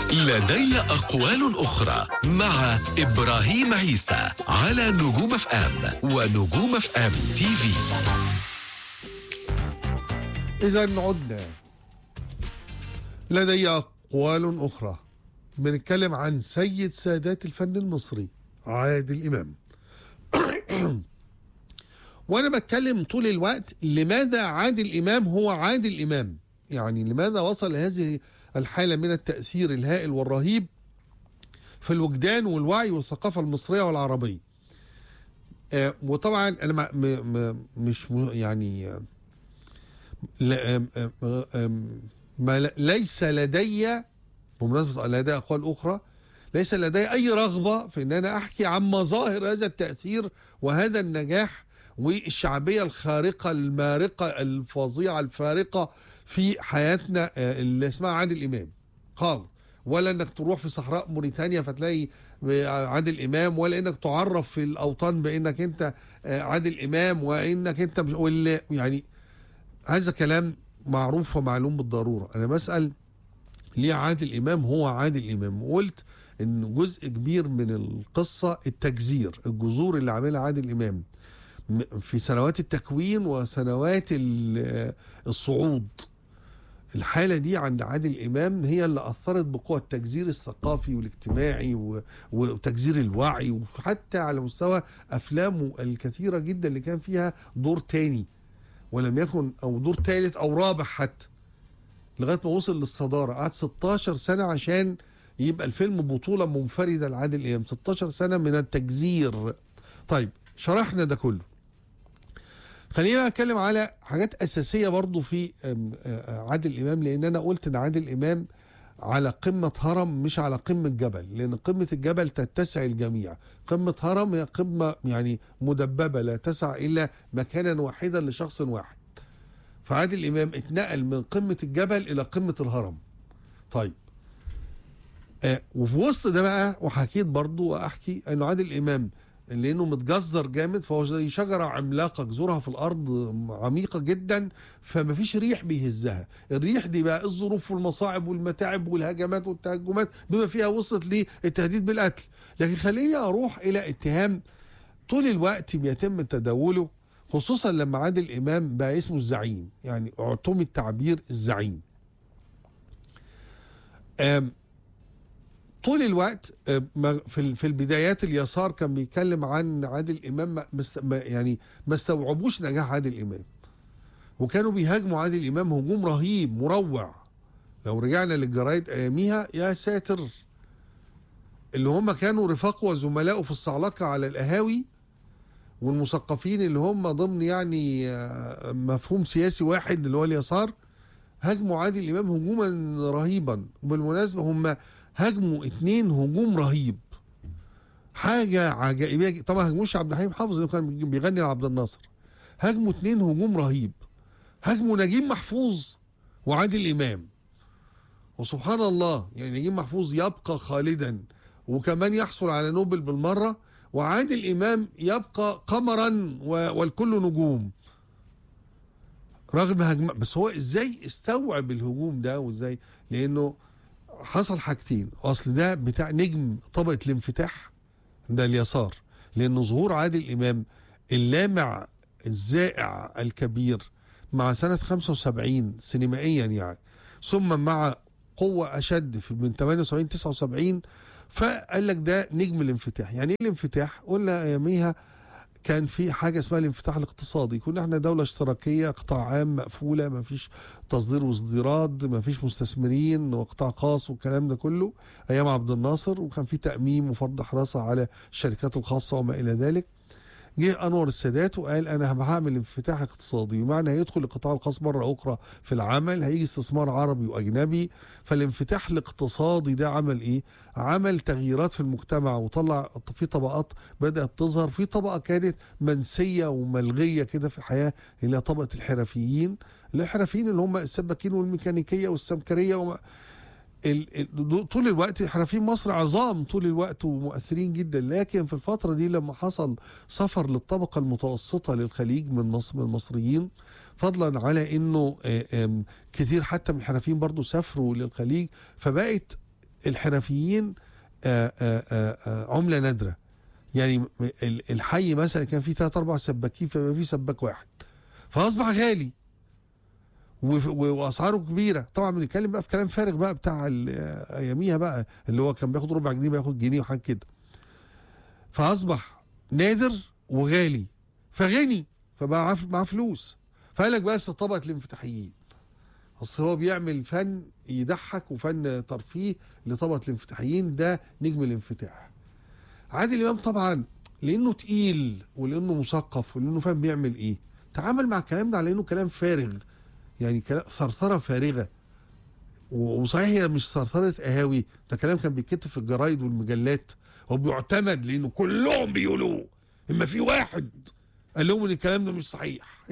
لدي أقوال أخرى مع إبراهيم عيسى على نجوم اف ام ونجوم اف ام تي في. إذا عدنا لدي أقوال أخرى، بنتكلم عن سيد سادات الفن المصري عادل إمام. وأنا بتكلم طول الوقت لماذا عادل إمام هو عادل إمام، يعني لماذا وصل هذه الحالة من التأثير الهائل والرهيب في الوجدان والوعي والثقافة المصرية والعربية. وطبعا أنا مش يعني ليس لدي، بمناسبة لدي أقوال أخرى، ليس لدي أي رغبة في أن أنا أحكي عن مظاهر هذا التأثير وهذا النجاح والشعبية الخارقة المارقة الفظيعة الفارقة في حياتنا اللي اسمها عادل إمام خالص، ولا انك تروح في صحراء موريتانيا فتلاقي عادل إمام، ولا انك تعرف في الأوطان بانك انت عادل إمام وانك انت يعني هذا كلام معروف ومعلوم بالضرورة. انا بسأل ليه عادل إمام هو عادل إمام، وقلت ان جزء كبير من القصة التجزير، الجذور اللي عاملها عادل إمام في سنوات التكوين وسنوات الصعود. الحالة دي عند عادل إمام هي اللي أثرت بقوة التجزير الثقافي والاجتماعي وتجزير الوعي، وحتى على مستوى أفلامه الكثيرة جدا اللي كان فيها دور تاني ولم يكن، أو دور ثالث أو رابع حتى، لغاية ما وصل للصدارة. قعد 16 سنة عشان يبقى الفيلم بطولة منفردة لعادل إمام، 16 سنة من التجزير. طيب شرحنا ده كله، خلينا اتكلم على حاجات اساسيه برضو في عادل امام، لان انا قلت ان عادل امام على قمه هرم مش على قمه جبل، لان قمه الجبل تتسع الجميع، قمه هرم هي قمه يعني مدببه لا تسع الا مكانا واحدا لشخص واحد. فعادل امام اتنقل من قمه الجبل الى قمه الهرم. طيب وفي وسط ده بقى، وحكيت برضو واحكي انه عادل امام لانه متجذر جامد، فهو زي شجره عملاقه جذورها في الارض عميقه جدا، فما فيش ريح بيهزها. الريح دي بقى الظروف والمصاعب والمتاعب والهجمات والتهجمات بما فيها وصلت للتهديد بالقتل. لكن خليني اروح الى اتهام طول الوقت بيتم تداوله، خصوصا لما عادل امام بقى اسمه الزعيم، يعني اعتمد تعبير الزعيم. طول الوقت في البدايات اليسار كان بيتكلم عن عادل إمام، يعني ما استوعبوش نجاح عادل إمام، وكانوا بيهاجموا عادل إمام هجوم رهيب مروع. لو رجعنا للجرايد أياميها يا ساتر، اللي هم كانوا رفاقه وزملائه في الصعلقة على القهاوي والمثقفين اللي هم ضمن يعني مفهوم سياسي واحد اللي هو اليسار، هاجموا عادل إمام هجوما رهيبا. وبالمناسبة هم هاجموا 2 هجوم رهيب، حاجة عجائبية. طبعا هاجموش عبد الحليم حافظ اللي كان بيغني لعبد الناصر، هاجموا 2 هجوم رهيب، هاجموا نجيب محفوظ وعادل إمام. وسبحان الله يعني نجيب محفوظ يبقى خالدا وكمان يحصل على نوبل بالمرة، وعادل إمام يبقى قمرا والكل نجوم رغم هجم. بس هو ازاي استوعب الهجوم ده وازاي؟ لانه حصل حاجتين، اصل ده بتاع نجم طبقة الانفتاح ده اليسار، لان ظهور عادل امام اللامع الزائع الكبير مع سنة 75 سينمائيا يعني، ثم مع قوة اشد في من 78 79، فقال لك ده نجم الانفتاح. يعني ايه الانفتاح؟ قلنا اياميها كان في حاجة اسمها الانفتاح الاقتصادي، كنا احنا دولة اشتراكية قطاع عام مقفولة، ما فيش تصدير واصديرات، ما فيش مستثمرين وقطاع خاص والكلام ده كله ايام عبد الناصر، وكان في تأميم وفرض حراسة على الشركات الخاصة وما الى ذلك. جه انور السادات وقال انا هعمل انفتاح اقتصادي، بمعنى هيدخل القطاع الخاص مره اخرى في العمل، هيجي استثمار عربي واجنبي. فالانفتاح الاقتصادي ده عمل ايه؟ عمل تغييرات في المجتمع، وطلع في طبقات بدات تظهر. في طبقه كانت منسيه وملغيه كده في الحياه اللي هي طبقه الحرفيين اللي هم السباكين والميكانيكيه والسمكريه طول الوقت حرفيين مصر عظام طول الوقت ومؤثرين جدا. لكن في الفترة دي لما حصل سفر للطبقة المتوسطة للخليج من مصر، من المصريين، فضلا على انه كتير حتى من الحرفيين برضو سافروا للخليج، فبقت الحرفيين عملة نادرة. يعني الحي مثلا كان فيه 3-4 سباكين، فما فيه سباك واحد، فأصبح غالي واسعاره كبيره. طبعا بنتكلم بقى في كلام فارغ بقى بتاع اياميها بقى، اللي هو كان بياخد ربع جنيه بياخد جنيه وحاجه كده. فاصبح نادر وغالي، فغني، فبقى معاه فلوس، فقال لك بس طبقه الانفتاحيين. اصل هو بيعمل فن يضحك وفن ترفيه لطبقه الانفتاحيين، ده نجم الانفتاح. عادل امام طبعا لانه تقيل ولانه مثقف ولانه فاهم بيعمل ايه، تعامل مع الكلام ده على انه كلام فارغ، يعني كلام ثرثره فارغه. وصحيح هي مش ثرثره قهاوي، ده كلام كان بيتكتب في الجرايد والمجلات وبيعتمد لانه كلهم بيقولوه، اما في واحد قال لهم ان الكلام ده مش صحيح.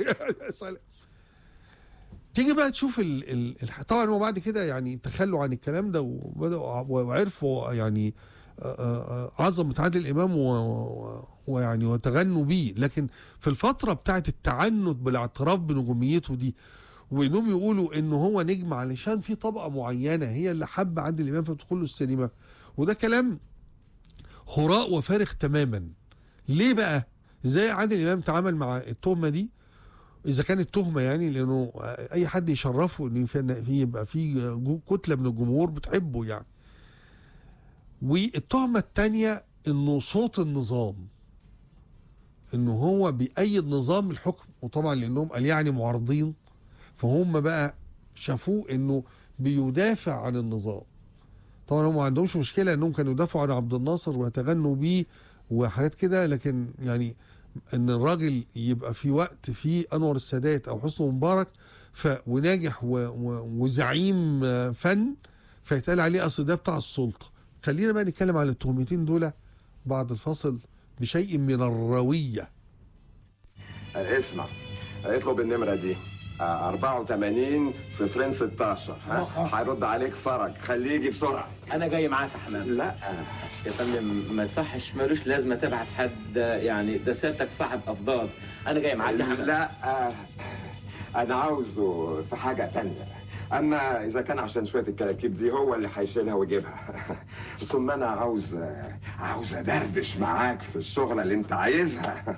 تيجي بقى تشوف طبعا هو بعد كده يعني تخلوا عن الكلام ده وبداوا وعرفوا يعني عظمه عادل امام ويعني وتغنوا بيه. لكن في الفتره بتاعت التعنت بالاعتراف بنجوميته دي، وانهم يقولوا انه هو نجم علشان في طبقه معينه هي اللي حب عادل امام فبتدخل له السينما، وده كلام هراء وفارغ تماما. ليه بقى؟ ازاي عادل امام تعامل مع التهمه دي، اذا كانت تهمه يعني، لانه اي حد يشرفه ان في يبقى في كتله من الجمهور بتحبه يعني. والتهمه الثانيه انه صوت النظام، انه هو بيأيد نظام الحكم، وطبعا لانهم قال يعني معارضين، فهم بقى شافوه انه بيدافع عن النظام. طبعا هم ما عندهمش مشكله انهم كانوا يدافعوا عن عبد الناصر ويتغنوا بيه وحاجات كده، لكن يعني ان الراجل يبقى في وقت فيه انور السادات او حسني مبارك وناجح وزعيم فن، فيتقال عليه اصل ده بتاع السلطه. خلينا بقى نتكلم عن التهمتين دول بعد الفصل بشيء من الرويه. اسمع، اطلب النمره دي 84 0 16. هيرد عليك فرج، خليه يجي بسرعه. انا جاي معاك يا حمام. لا يا فندم ما صحش، ملوش لازمه تبعت حد، يعني ده سيادتك صاحب افضال. انا جاي معاك يا حمام. لا انا عاوزه في حاجه تانية. اما اذا كان عشان شويه الكراكيب دي هو اللي هيشيلها ويجيبها. ثم انا عاوز ادردش معاك في الشغله اللي انت عايزها.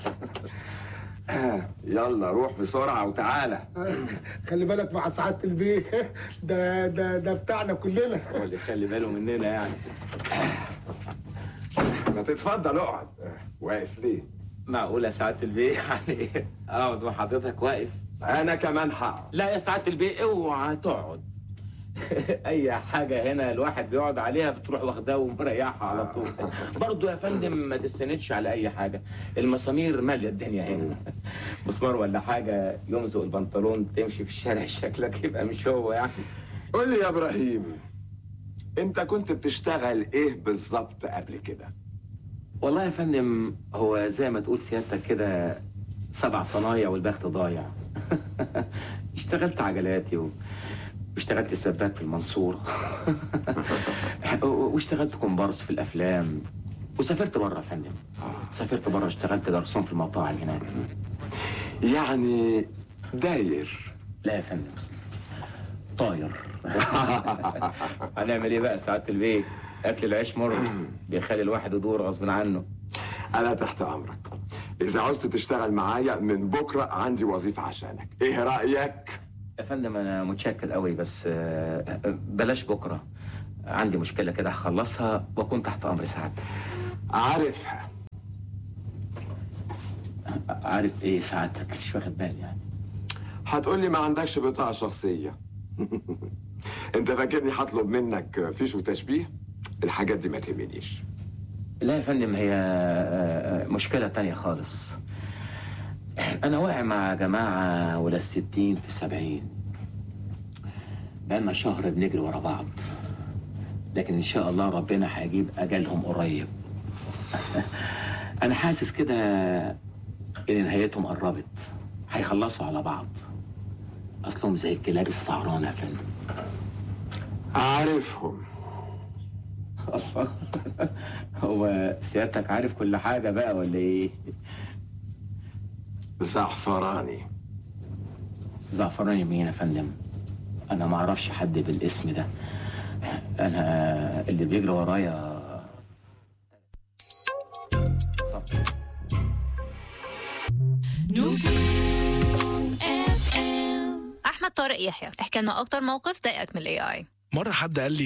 يلا روح بسرعة وتعالى. خلي بالك مع سعادة البيه، ده بتاعنا كلنا. هو اللي خلي باله مننا يعني. ما تتفضل اقعد. واقف ليه؟ معقولة سعادة البيه يعني اقعد وحضرتك واقف؟ انا كمان هقعد. لا يا سعادة البيه اوعى تقعد. اي حاجة هنا الواحد بيقعد عليها بتروح واخداه ومريحها على طول. برضه يا فندم ما تستندش على اي حاجة، المسامير مالية الدنيا هنا. مسمار ولا حاجة يمزق البنطلون تمشي في الشارع شكلك يبقى مش هو يعني. قول لي يا ابراهيم، انت كنت بتشتغل ايه بالظبط قبل كده؟ والله يا فندم هو زي ما تقول سيادتك كده 7 صنايع والبخت ضايع. اشتغلت عجلاتي واشتغلت سباك في المنصورة. واشتغلت كومبارس في الافلام، وسافرت بره يا فندم. سافرت بره اشتغلت جرسون في المطاعم هناك. يعني داير؟ لا يا فندم طاير. هنعمل ايه بقى سعادة البيت؟ اكل العيش مر بيخلي الواحد يدور غصب عنه. انا تحت امرك، اذا عاوزت تشتغل معايا من بكره عندي وظيفه عشانك، ايه رايك؟ يا فندم انا متشكر قوي، بس بلاش بكره، عندي مشكله كده هخلصها واكون تحت امر سعادتك. عارفها. عارف ايه سعادتك؟ مش واخد بالي يعني. هتقولي ما عندكش بطاقه شخصيه. انت فاكرني هطلب منك فيش وتشبيه؟ الحاجات دي ما تهمنيش. لا يا فندم هي مشكله تانية خالص. انا واقع مع جماعه ولا 60 في 70، بقالنا شهر بنجري ورا بعض، لكن ان شاء الله ربنا هيجيب اجلهم قريب. انا حاسس كده ان نهايتهم قربت، هيخلصوا على بعض، اصلهم زي الكلاب السعرانه يا فندم. عارفهم. هو سيادتك عارف كل حاجه بقى ولا ايه؟ زعفراني. زعفراني مين يا فندم؟ انا ما اعرفش حد بالاسم ده. انا اللي بيجري ورايا احمد طارق يحيى، احكي لنا اكتر موقف ضايقك من الاي اي. مرة حد قال لي